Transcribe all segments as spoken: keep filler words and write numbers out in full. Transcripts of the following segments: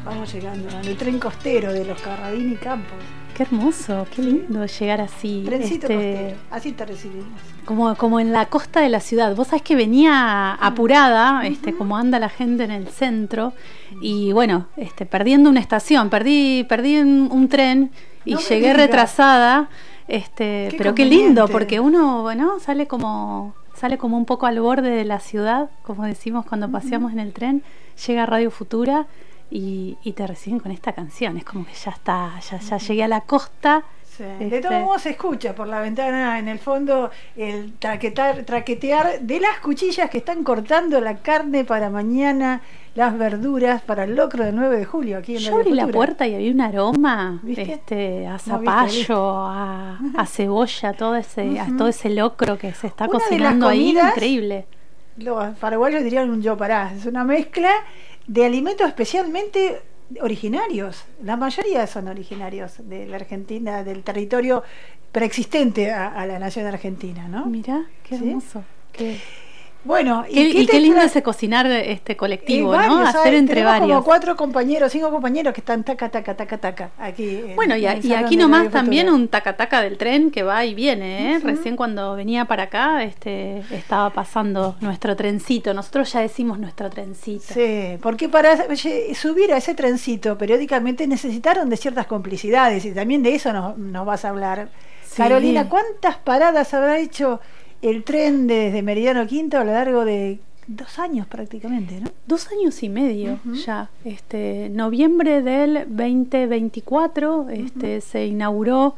vamos llegando en el tren costero de los Carradini Campos. Qué hermoso, qué lindo llegar así. Trencito este, costero, así te recibimos. Como, como en la costa de la ciudad. Vos sabés que venía apurada, uh-huh. este, como anda la gente en el centro, y bueno, este, perdiendo una estación, perdí, perdí un, un tren y no llegué retrasada, este, qué pero qué lindo, porque uno, bueno, sale como, sale como un poco al borde de la ciudad, como decimos cuando uh-huh. paseamos en el tren, llega a Radio Futura. Y, y te reciben con esta canción, es como que ya está, ya, ya llegué a la costa. Sí. Este... De todos modos se escucha por la ventana en el fondo el traquetar, traquetear de las cuchillas que están cortando la carne para mañana, las verduras para el locro del nueve de julio aquí en Yo abrí la puerta y había un aroma este, a zapallo, no, a, a cebolla, todo ese, uh-huh. a todo ese locro que se está una cocinando ahí, increíble. Los paraguayos dirían un yo pará, es una mezcla de alimentos especialmente originarios. La mayoría son originarios de la Argentina, del territorio preexistente a, a la nación argentina, ¿no? Mirá, qué hermoso. ¿Sí? Qué... Bueno, y qué, qué, y qué lindo ese cocinar este colectivo, eh, varios, ¿no? Hacer entre tenemos varios. Como cuatro compañeros, cinco compañeros que están taca, taca, taca, taca, aquí. Bueno, en, y, en y aquí nomás también un taca, taca del tren que va y viene, ¿eh? Uh-huh. Recién cuando venía para acá, este, estaba pasando nuestro trencito. Nosotros ya decimos nuestro trencito. Sí, porque para subir a ese trencito periódicamente necesitaron de ciertas complicidades y también de eso nos, nos vas a hablar. Sí. Carolina, ¿cuántas paradas habrá hecho el tren desde Meridiano Quinto a lo largo de dos años prácticamente, ¿no? Dos años y medio uh-huh. ya. Este, noviembre del veinte veinticuatro uh-huh. este, se inauguró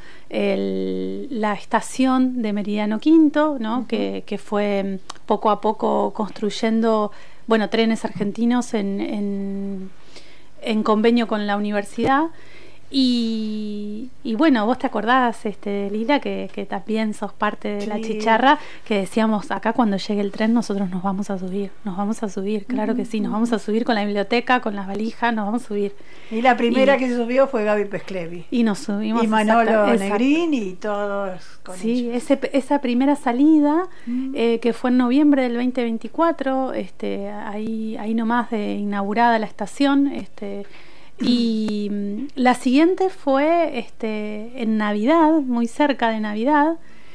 el, la estación de Meridiano Quinto, ¿no? Uh-huh. que, que fue poco a poco construyendo, bueno, trenes argentinos en, en, en convenio con la universidad. Y, y bueno, vos te acordás, este, Lila, que, que también sos parte de sí. la chicharra, que decíamos, acá cuando llegue el tren nosotros nos vamos a subir, nos vamos a subir, claro que sí, nos vamos a subir con la biblioteca, con las valijas, nos vamos a subir. Y la primera y, que se subió fue Gaby Pesclevi. Y nos subimos. Y Manolo exacto, Negrín y todos con sí, ellos. Ese, esa primera salida, mm. eh, que fue en noviembre del veinte veinticuatro, este, ahí, ahí nomás de inaugurada la estación, este... Y la siguiente fue este, en Navidad, muy cerca de Navidad,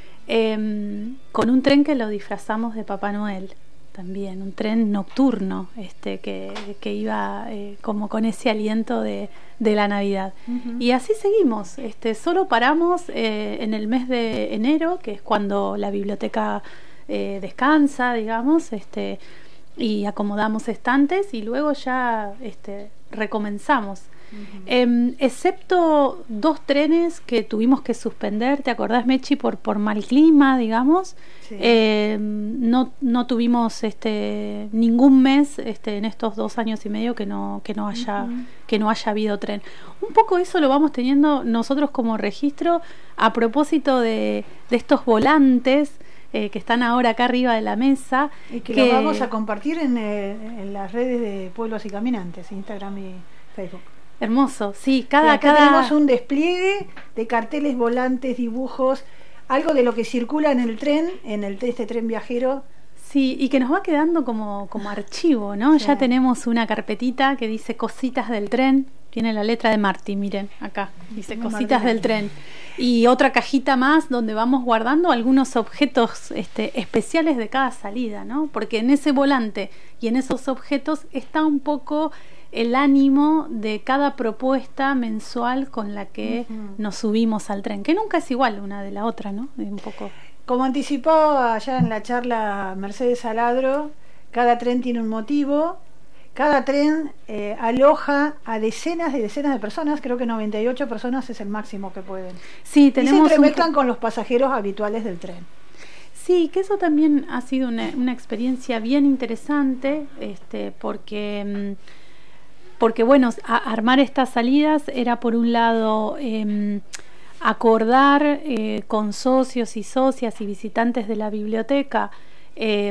eh, con un tren que lo disfrazamos de Papá Noel también, un tren nocturno este, que, que iba eh, como con ese aliento de, de la Navidad. Uh-huh. Y así seguimos, este, solo paramos eh, en el mes de enero, que es cuando la biblioteca eh, descansa, digamos, este, y acomodamos estantes y luego ya... Este, recomenzamos uh-huh. eh, excepto dos trenes que tuvimos que suspender, ¿te acordás, Mechi? por, por mal clima, digamos sí. eh, no, no tuvimos este ningún mes este, en estos dos años y medio que no, que no haya uh-huh. que no haya habido tren. Un poco eso lo vamos teniendo nosotros como registro a propósito de, de estos volantes Eh, que están ahora acá arriba de la mesa y que, que lo vamos a compartir en, eh, en las redes de Pueblos y Caminantes, Instagram y Facebook. Hermoso, sí, cada, acá cada... tenemos un despliegue de carteles, volantes, dibujos, algo de lo que circula en el tren, en el este tren viajero. Sí, y que nos va quedando como, como archivo, ¿no? Sí. Ya tenemos una carpetita que dice Cositas del Tren, tiene la letra de Martí, miren, acá, dice Muy Cositas Martín. Del Tren. Y otra cajita más donde vamos guardando algunos objetos este, especiales de cada salida, ¿no? Porque en ese volante y en esos objetos está un poco el ánimo de cada propuesta mensual con la que uh-huh. nos subimos al tren, que nunca es igual una de la otra, ¿no? Un poco. Como anticipó allá en la charla Mercedes Aladro, cada tren tiene un motivo. Cada tren eh, aloja a decenas y decenas de personas, creo que noventa y ocho personas es el máximo que pueden. Sí, tenemos y se entremezclan un... con los pasajeros habituales del tren. Sí, que eso también ha sido una, una experiencia bien interesante, este, porque, porque bueno, a, armar estas salidas era por un lado eh, acordar eh, con socios y socias y visitantes de la biblioteca eh,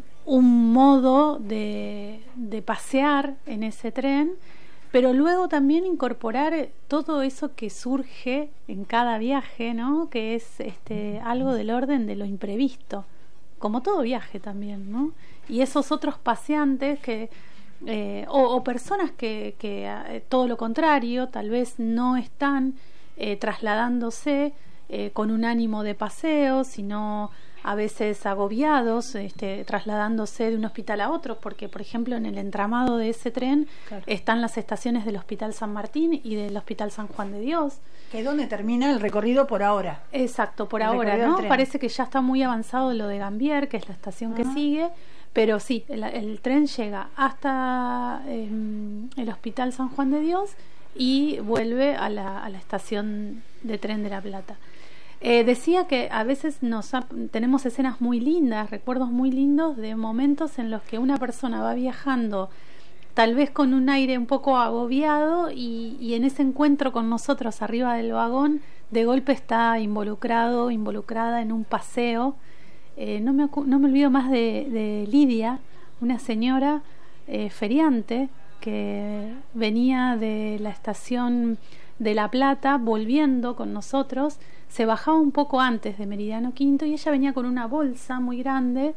un modo de, de pasear en ese tren, pero luego también incorporar todo eso que surge en cada viaje, ¿no? Que es este, algo del orden de lo imprevisto, como todo viaje también, ¿no? Y esos otros paseantes que eh, o, o personas que, que eh, todo lo contrario, tal vez no están eh, trasladándose eh, con un ánimo de paseo, sino a veces agobiados, este, trasladándose de un hospital a otro, porque por ejemplo en el entramado de ese tren claro. están las estaciones del Hospital San Martín y del Hospital San Juan de Dios. Que es donde termina el recorrido por ahora. Exacto, por el ahora, ¿no? Parece que ya está muy avanzado lo de Gambier, que es la estación uh-huh. que sigue, pero sí, el, el tren llega hasta eh, el Hospital San Juan de Dios y vuelve a la, a la estación de tren de La Plata. Eh, decía que a veces nos ha, tenemos escenas muy lindas, recuerdos muy lindos de momentos en los que una persona va viajando tal vez con un aire un poco agobiado y, y en ese encuentro con nosotros arriba del vagón de golpe está involucrado, involucrada en un paseo. Eh, no, me, no me olvido más de, de Lidia, una señora eh, feriante que venía de la estación de La Plata volviendo con nosotros. Se bajaba un poco antes de Meridiano Quinto y ella venía con una bolsa muy grande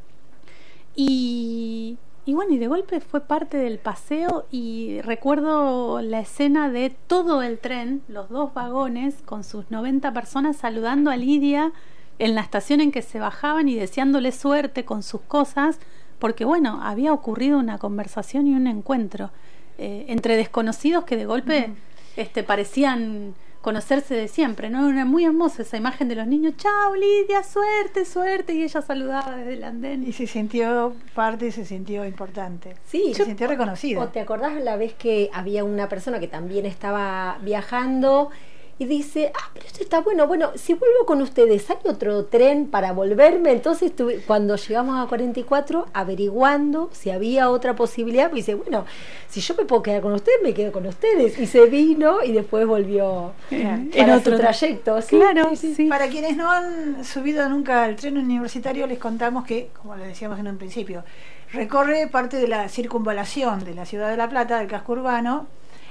y, y bueno, y de golpe fue parte del paseo y recuerdo la escena de todo el tren, los dos vagones con sus noventa personas saludando a Lidia en la estación en que se bajaban y deseándole suerte con sus cosas, porque bueno, había ocurrido una conversación y un encuentro eh, entre desconocidos que de golpe uh-huh. este, parecían conocerse de siempre, ¿no? Era muy hermosa esa imagen de los niños, chao Lidia, suerte, suerte, y ella saludaba desde el andén. Y se sintió parte, se sintió importante. Sí. Se sintió reconocida. ¿O te acordás la vez que había una persona que también estaba viajando y dice, ah, pero esto está bueno, bueno, si vuelvo con ustedes, ¿hay otro tren para volverme? Entonces tuve, cuando llegamos a cuarenta y cuatro, averiguando si había otra posibilidad, pues dice, bueno, si yo me puedo quedar con ustedes, me quedo con ustedes. Y se vino y después volvió eh, para en otro su trayecto. ¿Sí? Claro, sí, sí. sí. Para quienes no han subido nunca al tren universitario, les contamos que, como les decíamos en un principio, recorre parte de la circunvalación de la ciudad de La Plata, del casco urbano,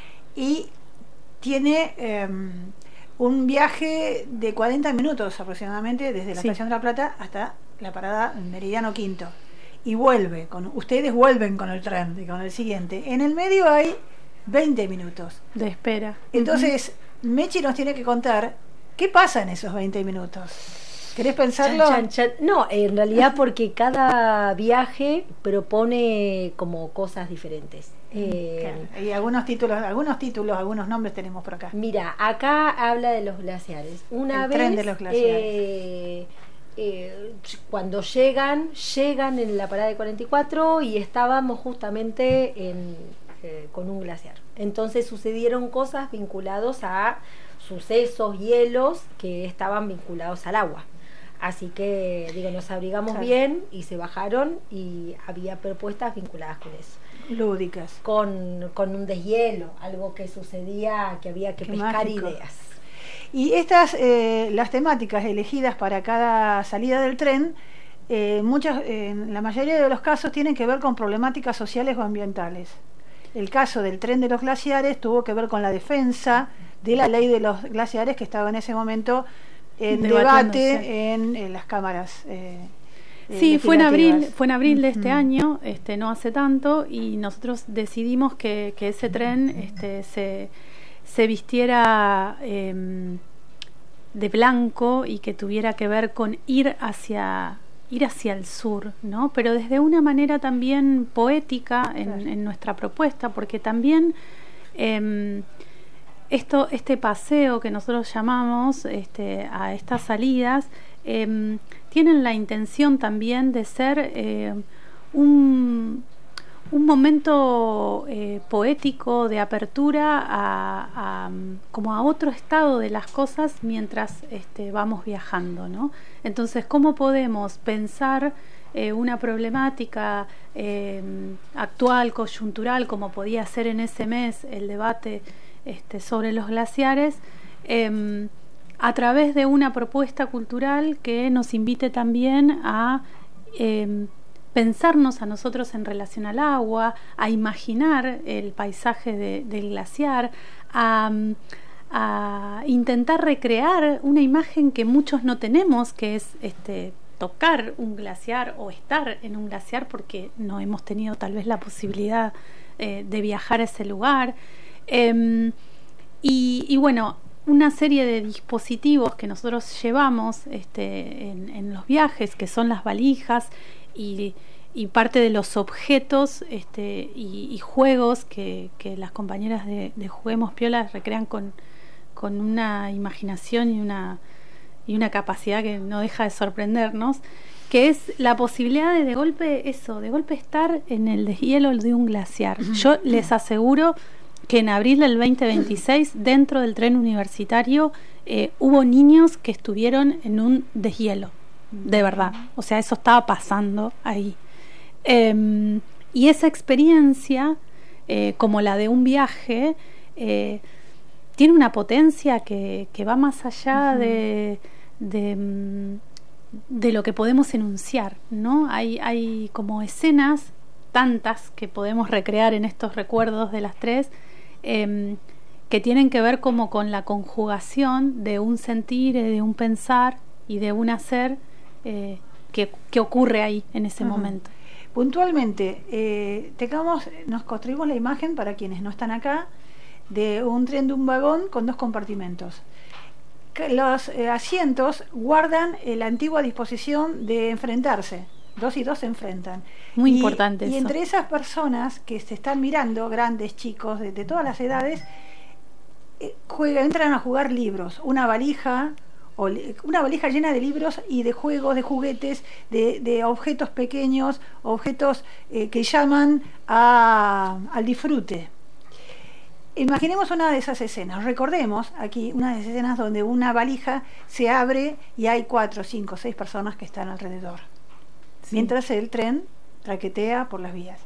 y tiene eh, un viaje de cuarenta minutos aproximadamente desde la sí. estación de La Plata hasta la parada Meridiano Quinto y vuelve, con ustedes vuelven con el tren, con el siguiente. En el medio hay veinte minutos de espera. Entonces uh-huh. Mechi nos tiene que contar qué pasa en esos veinte minutos. ¿Querés pensarlo? Chan, chan, chan. No, en realidad porque cada viaje propone como cosas diferentes. Eh, claro. Y algunos títulos, algunos títulos, algunos nombres tenemos por acá. Mira, acá habla de los glaciares. Una el vez, tren de los glaciares. Eh, eh, cuando llegan, llegan en la parada de cuarenta y cuatro y estábamos justamente en, eh, con un glaciar. Entonces sucedieron cosas vinculadas a sucesos, hielos que estaban vinculados al agua. Así que, digo, nos abrigamos claro. bien y se bajaron y había propuestas vinculadas con eso. Lúdicas. Con, con un deshielo, algo que sucedía, que había que Qué pescar mágico. Ideas. Y estas, eh, las temáticas elegidas para cada salida del tren, eh, muchas, eh, en la mayoría de los casos tienen que ver con problemáticas sociales o ambientales. El caso del tren de los glaciares tuvo que ver con la defensa de la ley de los glaciares que estaba en ese momento en debate en, en las cámaras. Eh, sí, fue en abril, fue en abril de este uh-huh. año, este, no hace tanto, y nosotros decidimos que, que ese tren este, se, se vistiera eh, de blanco y que tuviera que ver con ir hacia ir hacia el sur, ¿no? Pero desde una manera también poética en, claro. en nuestra propuesta, porque también eh, Esto, este paseo que nosotros llamamos este, a estas salidas eh, tienen la intención también de ser eh, un, un momento eh, poético de apertura a, a, como a otro estado de las cosas mientras este, vamos viajando, ¿no? Entonces, ¿cómo podemos pensar eh, una problemática eh, actual, coyuntural, como podía ser en ese mes el debate Este, sobre los glaciares, eh, a través de una propuesta cultural que nos invite también a eh, pensarnos a nosotros en relación al agua, a imaginar el paisaje de, del glaciar, a, a intentar recrear una imagen que muchos no tenemos, que es este, tocar un glaciar o estar en un glaciar porque no hemos tenido tal vez la posibilidad eh, de viajar a ese lugar. Eh, y, y bueno, una serie de dispositivos que nosotros llevamos este, en, en los viajes, que son las valijas y, y parte de los objetos este, y, y juegos que, que las compañeras de, de Juguemos Piola recrean con, con una imaginación y una, y una capacidad que no deja de sorprendernos, que es la posibilidad de de golpe eso, de golpe estar en el deshielo de un glaciar. Yo les aseguro que en abril del veinte veintiséis, dentro del tren universitario, eh, hubo niños que estuvieron en un deshielo, de verdad. O sea, eso estaba pasando ahí. Eh, y esa experiencia, eh, como la de un viaje, eh, tiene una potencia que, que va más allá uh-huh. de, de, de lo que podemos enunciar, ¿no? Hay, hay como escenas, tantas, que podemos recrear en estos recuerdos de las tres, eh, que tienen que ver como con la conjugación de un sentir, de un pensar y de un hacer eh, que, que ocurre ahí en ese uh-huh. momento. Puntualmente, eh, tengamos, nos construimos la imagen, para quienes no están acá, de un tren de un vagón con dos compartimentos. Los eh, asientos guardan eh, la antigua disposición de enfrentarse. Dos y dos se enfrentan. Muy y, importante y eso. entre esas personas que se están mirando, grandes, chicos, de, de todas las edades, eh, juegan, entran a jugar libros. Una valija, o una valija llena de libros y de juegos, de juguetes, de, de objetos pequeños, objetos eh, que llaman a, al disfrute. Imaginemos una de esas escenas. Recordemos aquí una de esas escenas donde una valija se abre y hay cuatro, cinco, seis personas que están alrededor. Sí. Mientras el tren traquetea por las vías.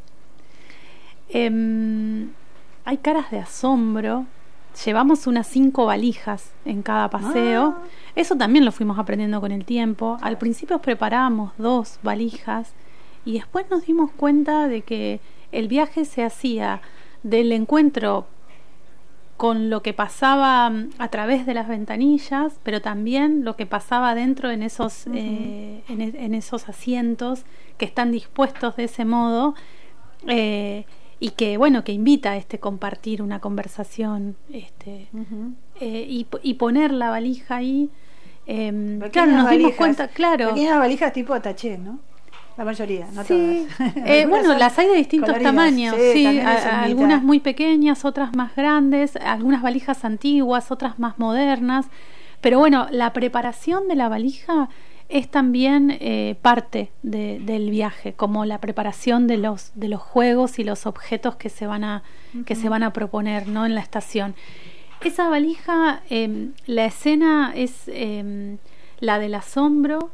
Eh, hay caras de asombro. Llevamos unas cinco valijas en cada paseo. Ah. Eso también lo fuimos aprendiendo con el tiempo. Al principio preparábamos dos valijas y después nos dimos cuenta de que el viaje se hacía del encuentro con lo que pasaba a través de las ventanillas, pero también lo que pasaba dentro en esos uh-huh. eh, en, en esos asientos que están dispuestos de ese modo eh, y que bueno que invita a este compartir una conversación este uh-huh. eh, y, y poner la valija ahí eh, claro nos valijas, dimos cuenta claro pequeñas valijas tipo ataché, ¿no? La mayoría, no sí. todas. Eh, bueno, las hay de distintos coloridas, tamaños, sí, sí a, algunas muy pequeñas, otras más grandes, algunas valijas antiguas, otras más modernas. Pero bueno, la preparación de la valija es también eh, parte de, del viaje, como la preparación de los de los juegos y los objetos que se van a uh-huh. que se van a proponer, ¿no? En la estación. Esa valija, eh, la escena es eh, la del asombro.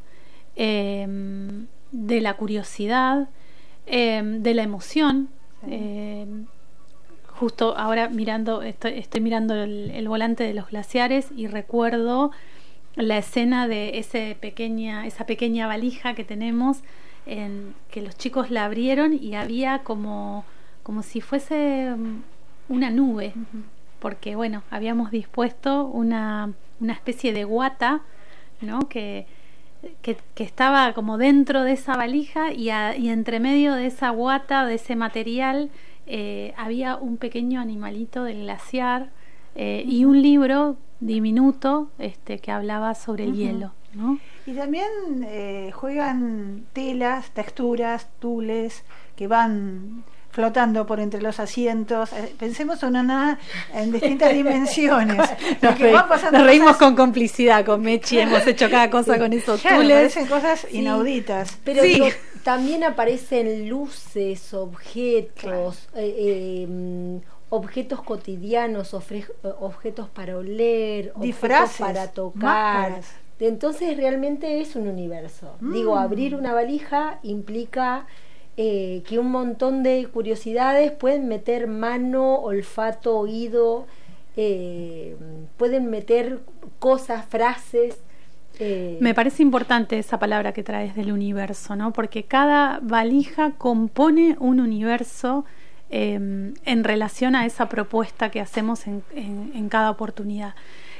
Eh, de la curiosidad, eh, de la emoción. Sí. Eh, justo ahora mirando, estoy, estoy mirando el, el volante de los glaciares y recuerdo la escena de ese pequeña, esa pequeña valija que tenemos, en, que los chicos la abrieron y había como, como si fuese una nube, uh-huh. porque bueno, habíamos dispuesto una, una especie de guata, ¿no? que Que, que estaba como dentro de esa valija y, a, y entre medio de esa guata, de ese material, eh, había un pequeño animalito del glaciar eh, uh-huh. y un libro diminuto este, que hablaba sobre el uh-huh. hielo, ¿no? Y también eh, juegan telas, texturas, tules que van flotando por entre los asientos. Pensemos en una en distintas dimensiones. Nos, reí, nos reímos cosas... con complicidad con Mechi, hemos hecho cada cosa sí. con esos claro, tules. Parecen cosas sí. inauditas. Pero sí. digo, también aparecen luces, objetos, claro. eh, eh, objetos cotidianos, ofre, objetos para oler, disfraces, objetos para tocar. Máscaras. Entonces realmente es un universo. Mm. Digo, abrir una valija implica Eh, que un montón de curiosidades pueden meter mano, olfato, oído, eh, pueden meter cosas, frases. Eh. Me parece importante esa palabra que traes del universo, ¿no? Porque cada valija compone un universo eh, en relación a esa propuesta que hacemos en, en, en cada oportunidad.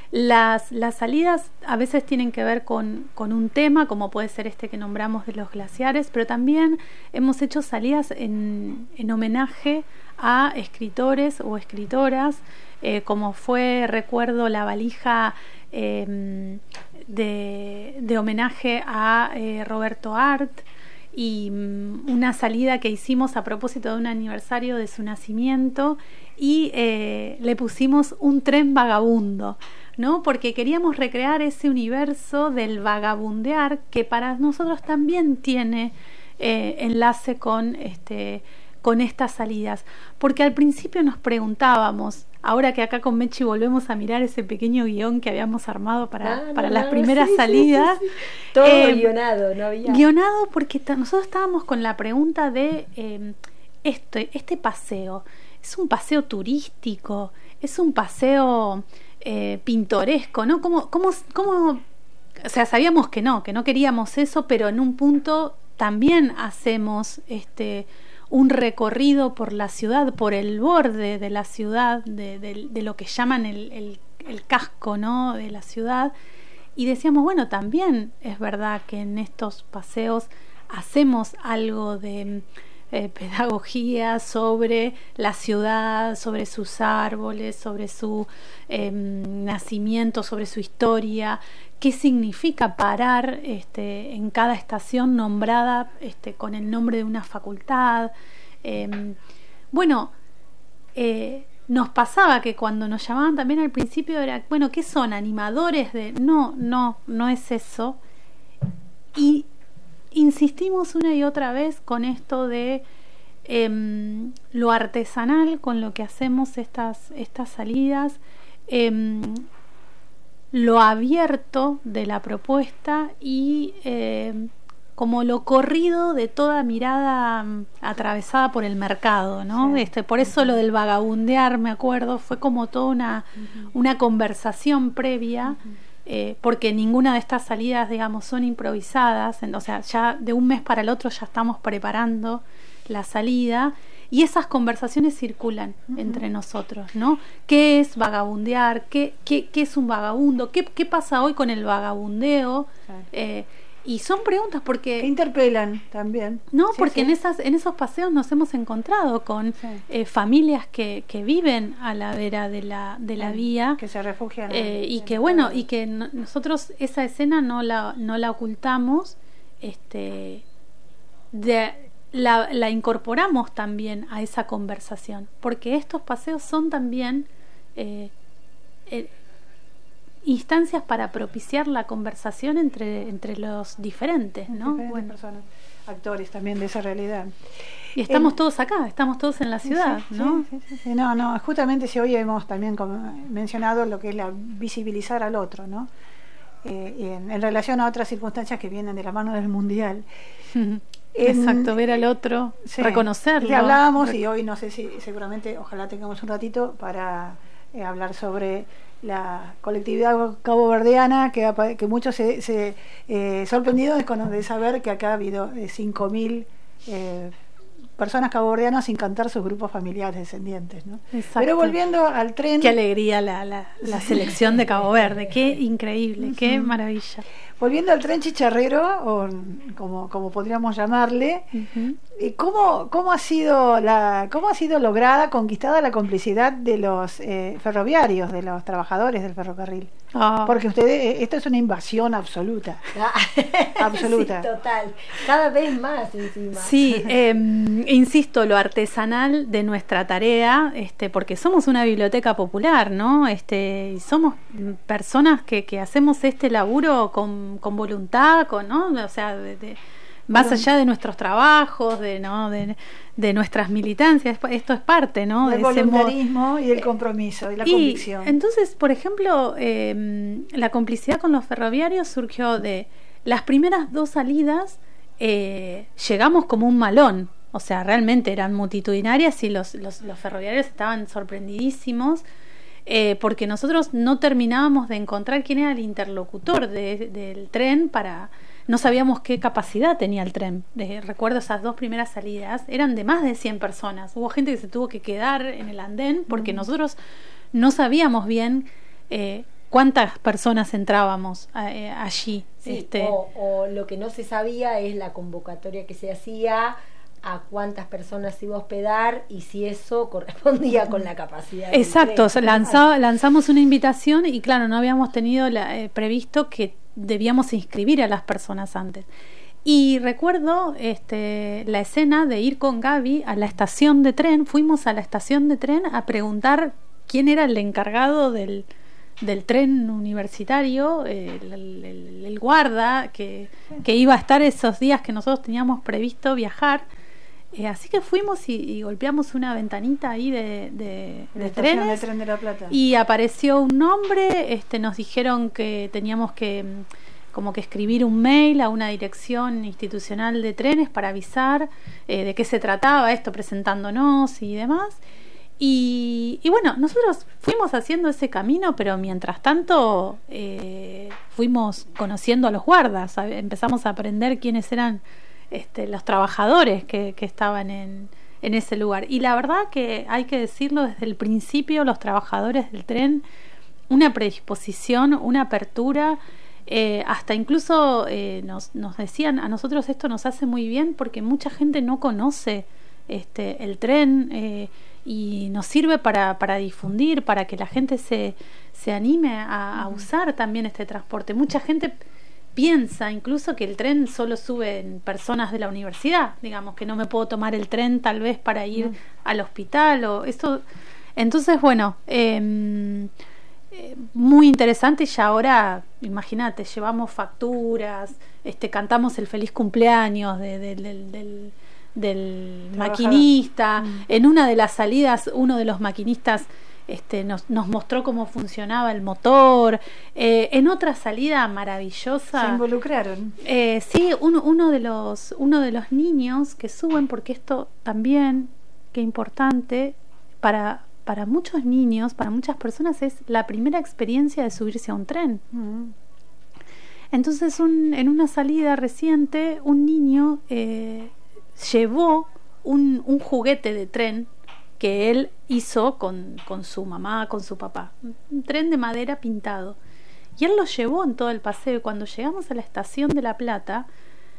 Las, las salidas a veces tienen que ver con, con un tema, como puede ser este que nombramos de los glaciares, pero también hemos hecho salidas en, en homenaje a escritores o escritoras, eh, como fue, recuerdo, la valija eh, de, de homenaje a eh, Roberto Art, y um, una salida que hicimos a propósito de un aniversario de su nacimiento, y eh, le pusimos un tren vagabundo, ¿no? Porque queríamos recrear ese universo del vagabundear que para nosotros también tiene eh, enlace con este con estas salidas, porque al principio nos preguntábamos, ahora que acá con Mechi volvemos a mirar ese pequeño guión que habíamos armado para, ah, para no, las no, primeras sí, salidas, sí, sí, sí. Todo eh, guionado, no había guionado porque t- nosotros estábamos con la pregunta de eh, esto, este paseo, ¿es un paseo turístico? ¿Es un paseo eh, pintoresco? ¿No? ¿Cómo, cómo, cómo? O sea, sabíamos que no, que no queríamos eso, pero en un punto también hacemos este un recorrido por la ciudad, por el borde de la ciudad, de, de, de lo que llaman el, el, el casco, ¿no?, de la ciudad, y decíamos, bueno, también es verdad que en estos paseos hacemos algo de eh, pedagogía sobre la ciudad, sobre sus árboles, sobre su eh, nacimiento, sobre su historia, qué significa parar este, en cada estación nombrada este, con el nombre de una facultad. Eh, bueno, eh, nos pasaba que cuando nos llamaban también al principio era, bueno, ¿qué son? ¿Animadores de...? No, no, no es eso. Y insistimos una y otra vez con esto de eh, lo artesanal con lo que hacemos estas, estas salidas, eh, lo abierto de la propuesta y eh, como lo corrido de toda mirada um, atravesada por el mercado, ¿no? Sí. Este, por eso lo del vagabundear, me acuerdo, fue como toda una, uh-huh. una conversación previa, uh-huh. eh, porque ninguna de estas salidas, digamos, son improvisadas, en, o sea, ya de un mes para el otro ya estamos preparando la salida. Y esas conversaciones circulan uh-huh. entre nosotros, ¿no? ¿Qué es vagabundear? ¿Qué, qué, qué es un vagabundo? ¿Qué, qué pasa hoy con el vagabundeo? Sí. Eh, y son preguntas porque... Que interpelan también. No, sí, porque sí. en esas en esos paseos nos hemos encontrado con sí. eh, familias que, que viven a la vera de la de la sí, vía. Que se refugian. Eh, en, y en que, bueno, y que no, nosotros esa escena no la, no la ocultamos, este de... La, la incorporamos también a esa conversación, porque estos paseos son también eh, eh, instancias para propiciar la conversación entre, entre los diferentes, ¿no? Diferentes bueno. personas, actores también de esa realidad. Y estamos eh, todos acá, estamos todos en la ciudad, sí, ¿no? Sí, sí, sí. No, no, justamente si hoy hemos también mencionado lo que es la visibilizar al otro, ¿no? Eh, en, en relación a otras circunstancias que vienen de la mano del mundial. Exacto, en, ver al otro, sí, reconocerlo. Ya hablábamos y hoy no sé si seguramente, ojalá tengamos un ratito para eh, hablar sobre la colectividad caboverdiana, que, que muchos se, se eh, sorprendidos de saber que acá ha habido eh, cinco mil eh, personas caboverdianas sin cantar sus grupos familiares descendientes, ¿no? Exacto. Pero volviendo al tren... Qué alegría la, la, la selección de Cabo Verde, qué increíble, qué maravilla. Volviendo al tren chicharrero, o como, como podríamos llamarle, uh-huh. ¿cómo, cómo ha sido la, cómo ha sido lograda, conquistada la complicidad de los eh, ferroviarios, de los trabajadores del ferrocarril? Oh. Porque ustedes, esto es una invasión absoluta. absoluta. Sí, total. Cada vez más encima. Sí, eh, insisto, lo artesanal de nuestra tarea, este, porque somos una biblioteca popular, ¿no? Este, y somos personas que, que hacemos este laburo con, con voluntad, con, ¿no? O sea, de, de, más allá de nuestros trabajos, de, ¿no? de, de nuestras militancias, esto es parte, ¿no? Del de voluntarismo ese y el compromiso y la y convicción. Entonces, por ejemplo, eh, la complicidad con los ferroviarios surgió de las primeras dos salidas, eh, llegamos como un malón, o sea, realmente eran multitudinarias y los, los, los ferroviarios estaban sorprendidísimos. Eh, porque nosotros no terminábamos de encontrar quién era el interlocutor de, del tren para... No sabíamos qué capacidad tenía el tren. De, recuerdo esas dos primeras salidas, eran de más de cien personas. Hubo gente que se tuvo que quedar en el andén porque mm. nosotros no sabíamos bien eh, cuántas personas entrábamos eh, allí. Sí, este o, o lo que no se sabía es la convocatoria que se hacía, a cuántas personas se iba a hospedar y si eso correspondía con la capacidad. Exacto, lanzaba, lanzamos una invitación y claro, no habíamos tenido la, eh, previsto que debíamos inscribir a las personas antes. Y recuerdo este, la escena de ir con Gaby a la estación de tren. Fuimos a la estación de tren a preguntar quién era el encargado del, del tren universitario, el, el, el, el guarda que, que iba a estar esos días que nosotros teníamos previsto viajar. Eh, así que fuimos y, y golpeamos una ventanita ahí de, de, de trenes de Tren de la Plata. Y apareció un nombre. Este, nos dijeron que teníamos que como que escribir un mail a una dirección institucional de trenes para avisar eh, de qué se trataba esto, presentándonos y demás. Y, y bueno, nosotros fuimos haciendo ese camino, pero mientras tanto eh, fuimos conociendo a los guardas, a, empezamos a aprender quiénes eran este, los trabajadores que, que estaban en, en ese lugar. Y la verdad que hay que decirlo, desde el principio los trabajadores del tren, una predisposición, una apertura. Eh, hasta incluso eh, nos, nos decían, a nosotros esto nos hace muy bien porque mucha gente no conoce este, el tren eh, y nos sirve para, para difundir, para que la gente se, se anime a, a usar también este transporte. Mucha gente piensa incluso que el tren solo suben personas de la universidad, digamos, que no me puedo tomar el tren tal vez para ir uh-huh. al hospital o eso. Entonces, bueno, eh, muy interesante. Y ya ahora, imagínate, llevamos facturas, este, cantamos el feliz cumpleaños de, de, de, del, del, del maquinista. Mm. En una de las salidas, uno de los maquinistas este, nos, nos mostró cómo funcionaba el motor. Eh, en otra salida maravillosa. Se involucraron. Eh, sí, uno, uno, de los, uno de los niños que suben, porque esto también, qué importante, para... para muchos niños, para muchas personas es la primera experiencia de subirse a un tren. Mm. Entonces un, en una salida reciente un niño eh, llevó un, un juguete de tren que él hizo con, con su mamá, con su papá, un tren de madera pintado, y él lo llevó en todo el paseo. Y cuando llegamos a la estación de La Plata,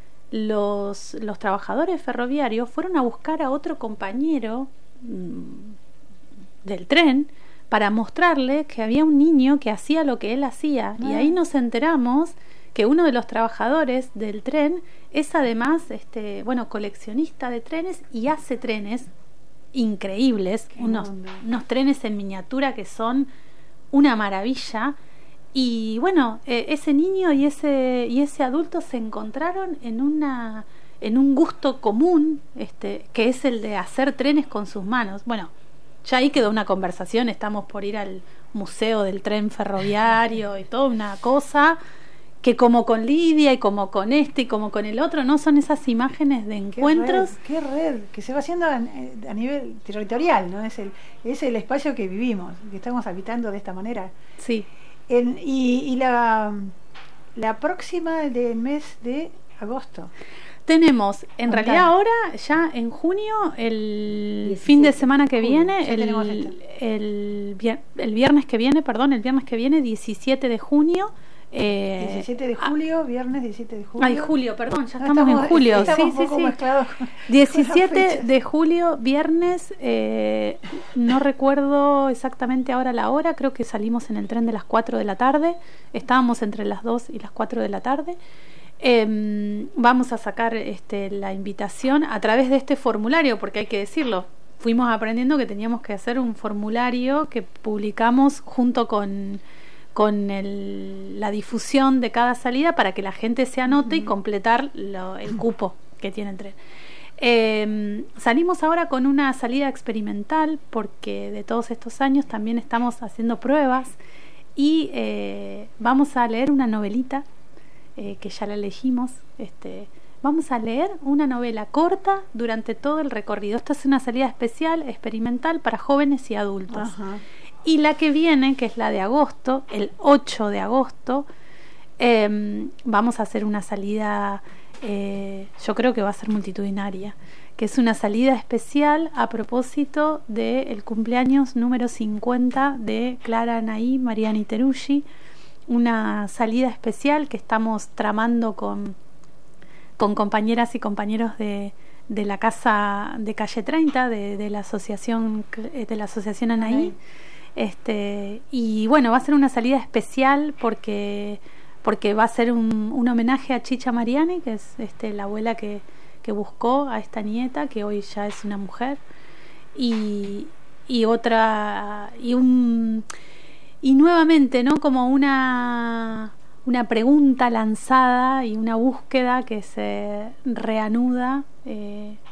los, los trabajadores ferroviarios fueron a buscar a otro compañero mmm, del tren para mostrarle que había un niño que hacía lo que él hacía. Ah. Y ahí nos enteramos que uno de los trabajadores del tren es además este, bueno, coleccionista de trenes y hace trenes increíbles, unos, unos trenes en miniatura que son una maravilla. Y bueno, eh, ese niño y ese y ese adulto se encontraron en una en un gusto común, este, que es el de hacer trenes con sus manos. Bueno, ya ahí quedó una conversación. Estamos por ir al museo del tren ferroviario y toda una cosa que, como con Lidia y como con este y como con el otro, no son esas imágenes de encuentros. Qué red, qué red que se va haciendo a, a nivel territorial, ¿no? Es el, es el espacio que vivimos, que estamos habitando de esta manera. Sí. En, y y la, la próxima del mes de agosto. Tenemos, en Contar. realidad ahora, ya en junio, el diecisiete, fin de semana que junio, viene, el, el, el viernes que viene, perdón, el viernes que viene, diecisiete de junio. Eh, diecisiete de julio, ah, viernes diecisiete de julio. Ay, julio, perdón, ya no, estamos, estamos en julio. Estamos sí, sí, sí. Con, diecisiete de julio, viernes, eh, no recuerdo exactamente ahora la hora, creo que salimos en el tren de las cuatro de la tarde, estábamos entre las dos y las cuatro de la tarde. Eh, vamos a sacar este, la invitación a través de este formulario, porque hay que decirlo, fuimos aprendiendo que teníamos que hacer un formulario que publicamos junto con, con el, la difusión de cada salida para que la gente se anote uh-huh. y completar lo, el cupo que tiene el tren. Eh, salimos ahora con una salida experimental porque de todos estos años también estamos haciendo pruebas y eh, vamos a leer una novelita Eh, que ya la elegimos. Este, vamos a leer una novela corta durante todo el recorrido. Esta es una salida especial, experimental para jóvenes y adultos. Ajá. Y la que viene, que es la de agosto, el ocho de agosto, eh, vamos a hacer una salida, eh, yo creo que va a ser multitudinaria, que es una salida especial a propósito del cumpleaños número cincuenta de Clara Anaí Mariani Teruggi, una salida especial que estamos tramando con, con compañeras y compañeros de, de la casa de calle treinta, de, de la asociación de la asociación Anaí. Este, y bueno, va a ser una salida especial porque, porque va a ser un, un homenaje a Chicha Mariani, que es este, la abuela que, que buscó a esta nieta, que hoy ya es una mujer, y, y otra, y un y nuevamente, ¿no? Como una, una pregunta lanzada y una búsqueda que se reanuda eh,